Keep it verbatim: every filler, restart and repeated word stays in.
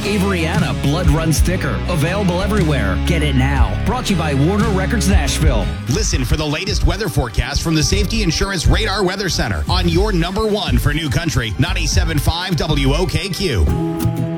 Averiana Blood Run Sticker. Available everywhere. Get it now. Brought to you by Warner Records Nashville. Listen for the latest weather forecast from the Safety Insurance Radar Weather Center on your number one for New Country, ninety-seven point five W O K Q.